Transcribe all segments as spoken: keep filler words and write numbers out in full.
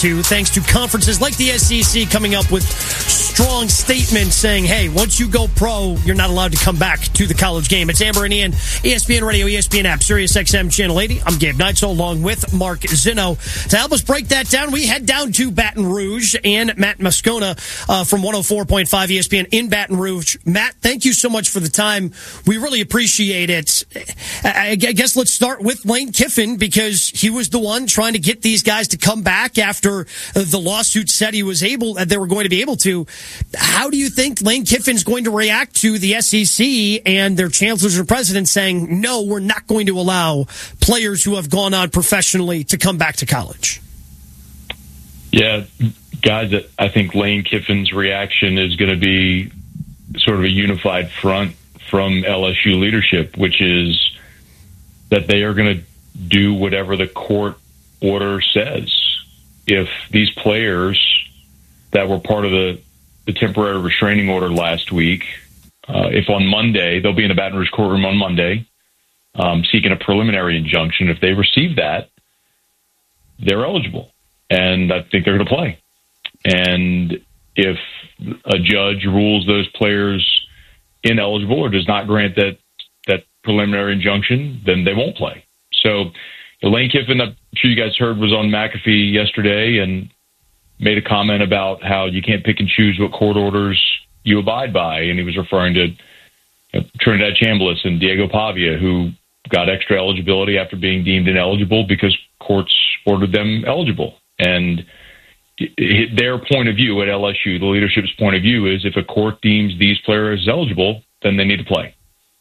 to, thanks to conferences like the S E C coming up with strong statements saying, hey, once you go pro, you're not allowed to come back to the college game. It's Amber and Ian, E S P N Radio, E S P N app, Sirius X M Channel eighty. I'm Gabe Neitzel along with Mark Zinno. To help us break that down, we head down to Baton Rouge and Matt Moscona uh, from one oh four point five E S P N in Baton Rouge. Matt, thank you so much for the time. We really appreciate it. I guess let's start with Lane Kiffin, because he was the one trying to get these guys to come back after the lawsuit said he was able, they were going to be able to. How do you think Lane Kiffin's going to react to the S E C and their chancellors and presidents saying, no, we're not going to allow players who have gone on professionally to come back to college? Yeah, guys, I think Lane Kiffin's reaction is going to be sort of a unified front from L S U leadership, which is that they are going to do whatever the court order says. If these players that were part of the, the temporary restraining order last week, uh, if on Monday, they'll be in the Baton Rouge courtroom on Monday, um, seeking a preliminary injunction. If they receive that, they're eligible, and I think they're going to play. And if a judge rules those players ineligible or does not grant that that preliminary injunction, then they won't play. So Lane Kiffin, I'm sure you guys heard, was on McAfee yesterday and made a comment about how you can't pick and choose what court orders you abide by. And he was referring to you know, Trinidad Chambliss and Diego Pavia, who got extra eligibility after being deemed ineligible because courts ordered them eligible. And their point of view at L S U, the leadership's point of view, is if a court deems these players eligible, then they need to play.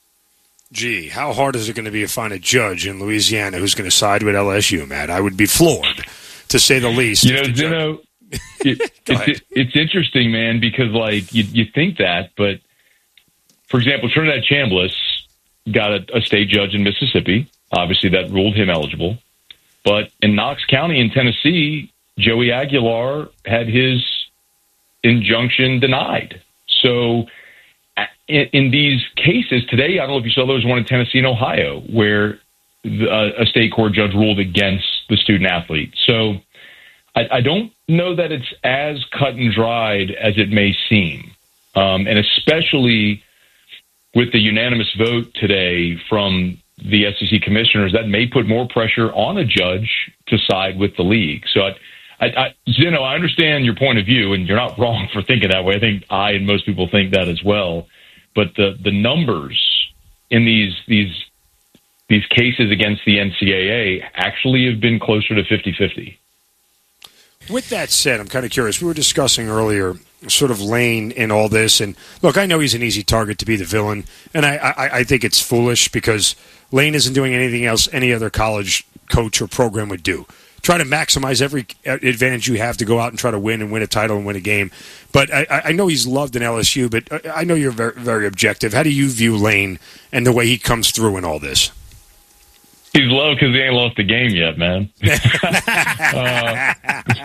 Gee, how hard is it going to be to find a judge in Louisiana who's going to side with L S U, Matt? I would be floored, to say the least. You know, Zeno, it, it's, it's interesting, man, because, like, you, you think that, but, for example, Trinidad Chambliss got a, a state judge in Mississippi. Obviously, that ruled him eligible. But in Knox County in Tennessee, Joey Aguilar had his injunction denied. So in, in these cases today, I don't know if you saw, there was one in Tennessee and Ohio where the, uh, a state court judge ruled against the student athlete. So I, I don't know that it's as cut and dried as it may seem. Um, and especially with the unanimous vote today from the S E C commissioners, that may put more pressure on a judge to side with the league. So I, I, I, Zeno, I understand your point of view, and you're not wrong for thinking that way. I think I and most people think that as well. But the, the numbers in these these these cases against the N C double A actually have been closer to fifty-fifty. With that said, I'm kind of curious. We were discussing earlier sort of Lane in all this. And, look, I know he's an easy target to be the villain, and I, I, I think it's foolish because Lane isn't doing anything else any other college coach or program would do. Try to maximize every advantage you have to go out and try to win and win a title and win a game. But I, I know he's loved in L S U, but I know you're very, very objective. How do you view Lane and the way he comes through in all this? He's low because he ain't lost a game yet, man. uh,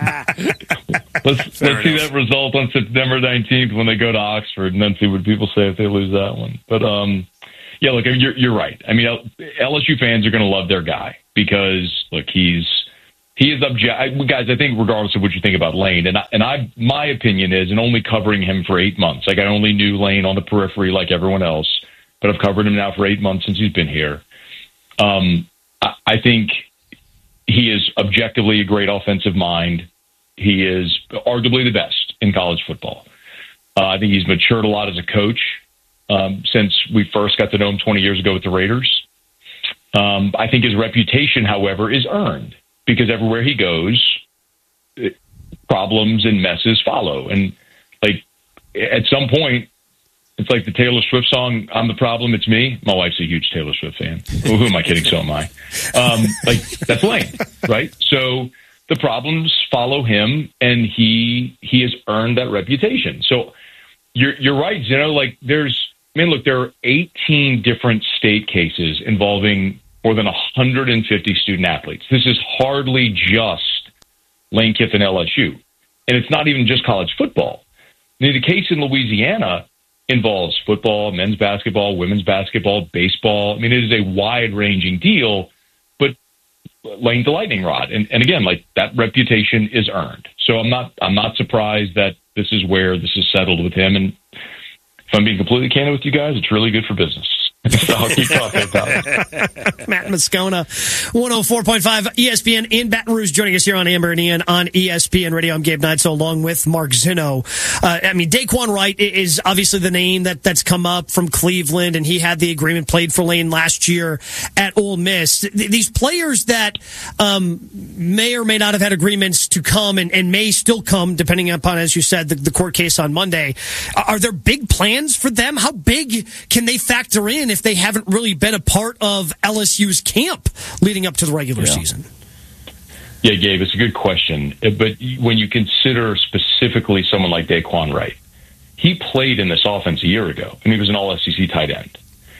let's let's see that result on September nineteenth when they go to Oxford, and then see what people say if they lose that one. But um, yeah, look, you're you're right. I mean, L S U fans are going to love their guy because look, he's he is object. Guys, I think regardless of what you think about Lane, and I, and I my opinion is, and only covering him for eight months. Like I only knew Lane on the periphery, like everyone else, but I've covered him now for eight months since he's been here. Um. I think he is objectively a great offensive mind. He is arguably the best in college football. Uh, I think he's matured a lot as a coach um, since we first got to know him twenty years ago with the Raiders. Um, I think his reputation, however, is earned because everywhere he goes, it, problems and messes follow. And like at some point, it's like the Taylor Swift song, I'm the problem, it's me. My wife's a huge Taylor Swift fan. Well, who am I kidding? So am I. Um, like, that's Lane, right? So the problems follow him, and he he has earned that reputation. So you're you're right, you know, like there's, I mean, look, there are eighteen different state cases involving more than one hundred fifty student athletes. This is hardly just Lane Kiffin L S U. And it's not even just college football. I mean, the case in Louisiana involves football, men's basketball, women's basketball, baseball. I mean, it is a wide-ranging deal, but Lane's a lightning rod. And, and again, like that reputation is earned. So I'm not, I'm not surprised that this is where this is settled with him. And if I'm being completely candid with you guys, it's really good for business. So I'll keep talking about it. Matt Moscona, one oh four point five E S P N in Baton Rouge, joining us here on Amber and Ian on E S P N Radio. I'm Gabe Neitzel along with Mark Zinno. Uh, I mean, Daquan Wright is obviously the name that, that's come up from Cleveland, and he had the agreement, played for Lane last year at Ole Miss. These players that um, may or may not have had agreements to come and, and may still come, depending upon, as you said, the, the court case on Monday. Are there big plans for them? How big can they factor in if they haven't really been a part of L S U's camp leading up to the regular yeah. season? Yeah, Gabe, it's a good question. But when you consider specifically someone like Daquan Wright, he played in this offense a year ago, and he was an all S E C tight end.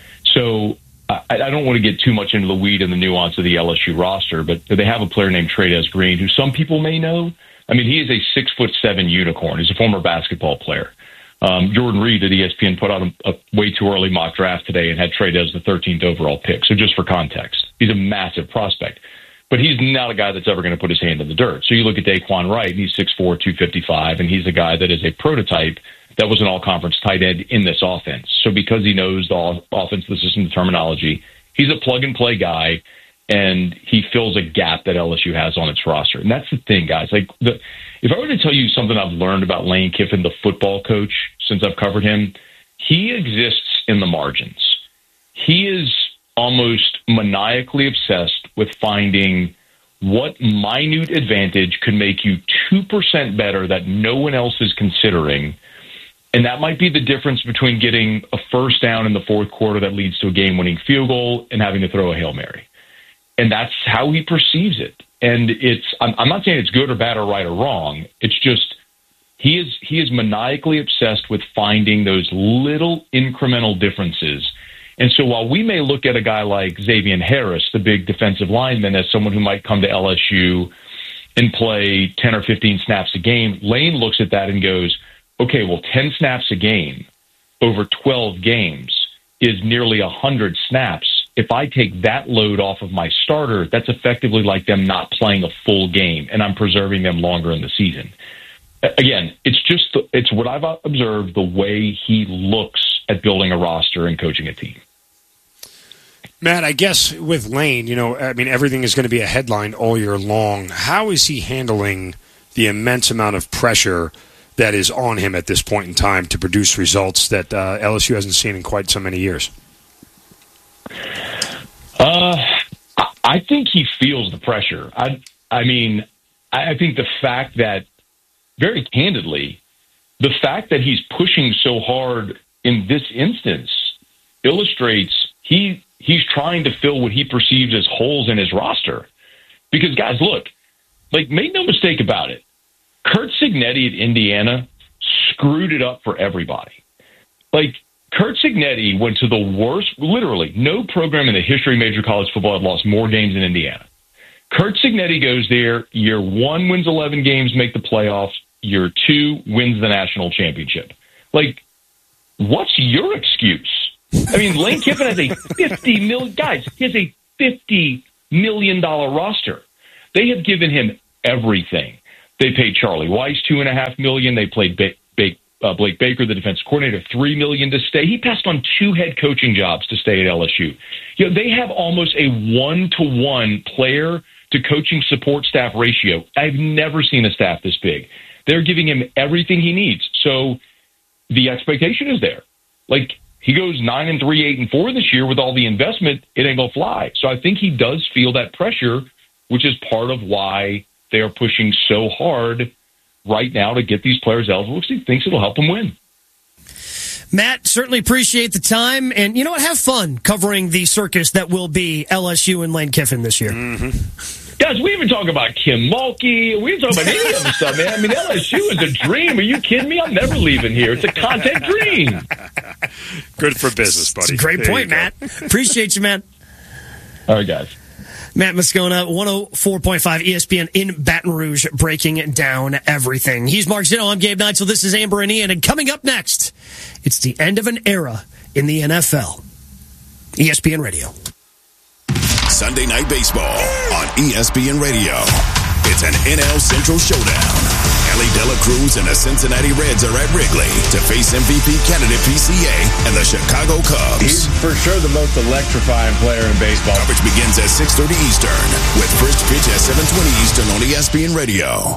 So I, I don't want to get too much into the weed and the nuance of the L S U roster, but they have a player named Trey'Dez Green, who some people may know. I mean, he is a six foot seven unicorn. He's a former basketball player. Um, Jordan Reed at E S P N put out a, a way too early mock draft today and had Trey'Dez the thirteenth overall pick. So just for context, he's a massive prospect, but he's not a guy that's ever going to put his hand in the dirt. So you look at Daquan Wright, and he's six four, two fifty-five, and he's a guy that is a prototype that was an all-conference tight end in this offense. So because he knows the offense, the system, the terminology, he's a plug-and-play guy, and he fills a gap that L S U has on its roster. And that's the thing, guys. Like, the, if I were to tell you something I've learned about Lane Kiffin, the football coach, since I've covered him, he exists in the margins. He is almost maniacally obsessed with finding what minute advantage could make you two percent better that no one else is considering. And that might be the difference between getting a first down in the fourth quarter that leads to a game-winning field goal and having to throw a Hail Mary. And that's how he perceives it. And it's, I'm, I'm not saying it's good or bad or right or wrong. It's just, he is, he is maniacally obsessed with finding those little incremental differences. And so while we may look at a guy like Xavier Harris, the big defensive lineman, as someone who might come to L S U and play ten or fifteen snaps a game, Lane looks at that and goes, okay, well, ten snaps a game over twelve games is nearly one hundred snaps. If I take that load off of my starter, that's effectively like them not playing a full game, and I'm preserving them longer in the season. Again, it's just, it's what I've observed, the way he looks at building a roster and coaching a team. Matt, I guess with Lane, you know, I mean, everything is going to be a headline all year long. How is he handling the immense amount of pressure that is on him at this point in time to produce results that uh, L S U hasn't seen in quite so many years? Uh, I think he feels the pressure. I, I mean, I think the fact that, very candidly, the fact that he's pushing so hard in this instance illustrates he he's trying to fill what he perceives as holes in his roster. Because, guys, look, like, make no mistake about it. Curt Cignetti at Indiana screwed it up for everybody. Like, Curt Cignetti went to the worst, literally, no program in the history of major college football had lost more games than Indiana. Curt Cignetti goes there, year one wins eleven games, make the playoffs, year two wins the national championship. Like, what's your excuse? I mean, Lane Kiffin has a fifty million, guys, he has a fifty million dollars roster. They have given him everything. They paid Charlie Weiss two and a half million. They played ba- ba- uh, Blake Baker, the defensive coordinator, three million to stay. He passed on two head coaching jobs to stay at L S U. You know, they have almost a one-to-one player to coaching support staff ratio. I've never seen a staff this big. They're giving him everything he needs. So the expectation is there. Like, he goes nine and three, eight and four this year with all the investment, it ain't gonna fly. So I think he does feel that pressure, which is part of why they are pushing so hard right now to get these players eligible, because he thinks it'll help them win. Matt, certainly appreciate the time. And you know what? Have fun covering the circus that will be L S U and Lane Kiffin this year. Mm-hmm. Guys, we even talk about Kim Mulkey. We even talk about any of the stuff, man. I mean, L S U is a dream. Are you kidding me? I'm never leaving here. It's a content dream. Good for business, buddy. It's a great there point, Matt. Appreciate you, man. All right, guys. Matt Moscona, one oh four point five E S P N in Baton Rouge, breaking down everything. He's Mark Zinno. I'm Gabe Neitzel. This is Amber and Ian. And coming up next, it's the end of an era in the N F L. E S P N Radio. Sunday Night Baseball on E S P N Radio. It's an N L Central showdown. Ellie Dela Cruz and the Cincinnati Reds are at Wrigley to face M V P candidate P C A and the Chicago Cubs. He's for sure the most electrifying player in baseball. Coverage begins at six thirty Eastern with first pitch at seven twenty Eastern on E S P N Radio.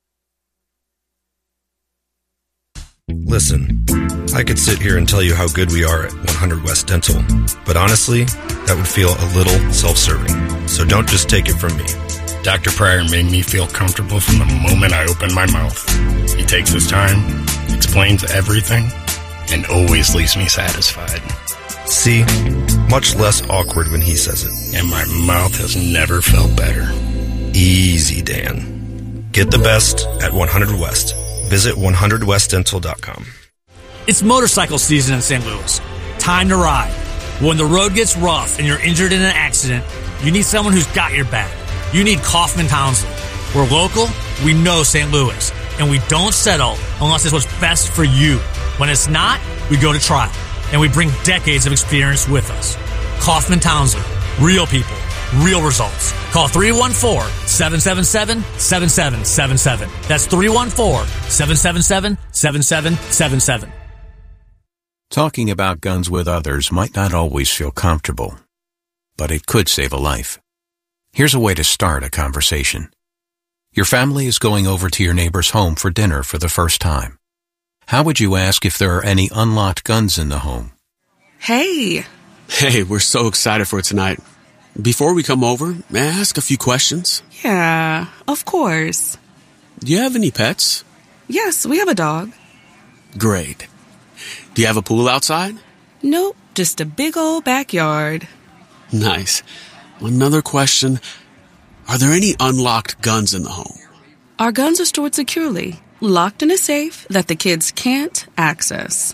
Listen, I could sit here and tell you how good we are at one hundred West Dental, but honestly, that would feel a little self-serving. So don't just take it from me. Doctor Pryor made me feel comfortable from the moment I opened my mouth. He takes his time, explains everything, and always leaves me satisfied. See? Much less awkward when he says it. And my mouth has never felt better. Easy, Dan. Get the best at one hundred West. Visit one hundred west dental dot com. It's motorcycle season in Saint Louis. Time to ride. When the road gets rough and you're injured in an accident, you need someone who's got your back. You need Kaufman Townsley. We're local, we know Saint Louis, and we don't settle unless it's what's best for you. When it's not, we go to trial, and we bring decades of experience with us. Kaufman Townsley. Real people. Real results. Call three one four, seven seven seven, seven seven seven seven. That's three one four, seven seven seven, seven seven seven seven. Talking about guns with others might not always feel comfortable, but it could save a life. Here's a way to start a conversation. Your family is going over to your neighbor's home for dinner for the first time. How would you ask if there are any unlocked guns in the home? Hey. Hey, we're so excited for tonight. Before we come over, may I ask a few questions? Yeah, of course. Do you have any pets? Yes, we have a dog. Great. Do you have a pool outside? Nope, just a big old backyard. Nice. Another question. Are there any unlocked guns in the home? Our guns are stored securely, locked in a safe that the kids can't access.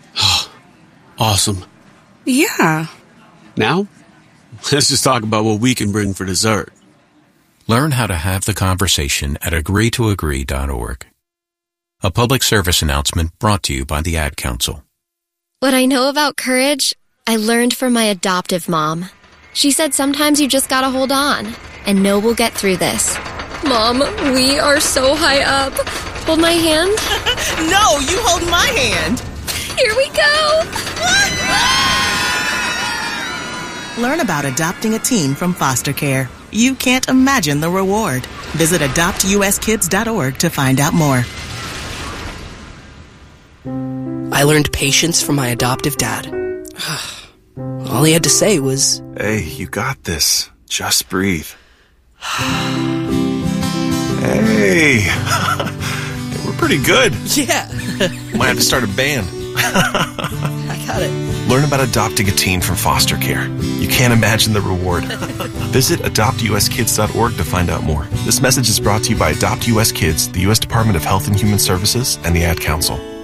Awesome. Yeah. Now, let's just talk about what we can bring for dessert. Learn how to have the conversation at agree to agree dot org. A public service announcement brought to you by the Ad Council. What I know about courage, I learned from my adoptive mom. She said sometimes you just gotta hold on and know we'll get through this. Mom, we are so high up. Hold my hand. No, you hold my hand. Here we go. Learn about adopting a teen from foster care. You can't imagine the reward. Visit adopt u s kids dot org to find out more. I learned patience from my adoptive dad. All he had to say was, "Hey, you got this. Just breathe." Hey, we're pretty good. Yeah. Might have to start a band. I got it. Learn about adopting a teen from foster care. You can't imagine the reward. Visit adopt u s kids dot org to find out more. This message is brought to you by Adopt U S Kids, the U S Department of Health and Human Services, and the Ad Council.